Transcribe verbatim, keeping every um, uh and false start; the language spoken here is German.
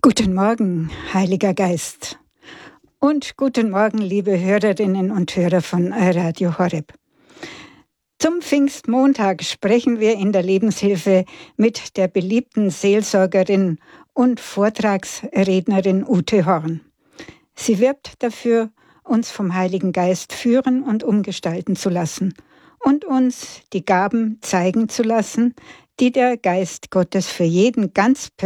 Guten Morgen, Heiliger Geist. Und guten Morgen, liebe Hörerinnen und Hörer von Radio Horeb. Zum Pfingstmontag sprechen wir in der Lebenshilfe mit der beliebten Seelsorgerin und Vortragsrednerin Ute Horn. Sie wirbt dafür, uns vom Heiligen Geist führen und umgestalten zu lassen und uns die Gaben zeigen zu lassen, die der Geist Gottes für jeden ganz persönlich